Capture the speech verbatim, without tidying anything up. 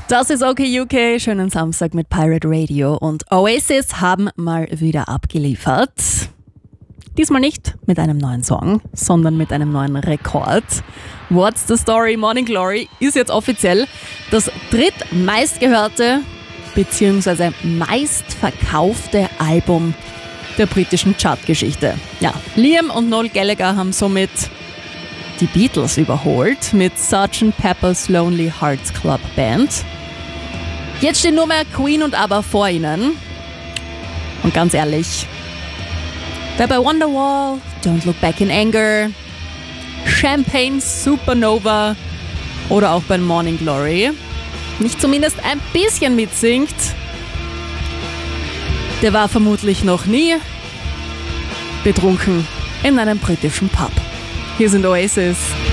Das ist okay U K, schönen Samstag mit Pirate Radio und Oasis haben mal wieder abgeliefert. Diesmal nicht mit einem neuen Song, sondern mit einem neuen Rekord. What's the Story? Morning Glory ist jetzt offiziell das drittmeistgehörte bzw. meistverkaufte Album der britischen Chartgeschichte. Ja, Liam und Noel Gallagher haben somit die Beatles überholt mit Sergeant Pepper's Lonely Hearts Club Band. Jetzt stehen nur mehr Queen und ABBA vor ihnen. Und ganz ehrlich, wer bei Wonderwall, Don't Look Back in Anger, Champagne Supernova oder auch bei Morning Glory nicht zumindest ein bisschen mitsingt, der war vermutlich noch nie betrunken in einem britischen Pub. Hier sind Oasis.